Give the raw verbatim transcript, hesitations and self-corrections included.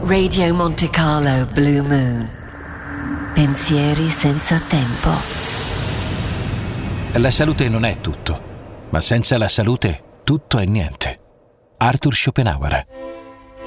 Radio Monte Carlo Blue Moon. Pensieri senza tempo. La salute non è tutto, ma senza la salute tutto è niente. Arthur Schopenhauer.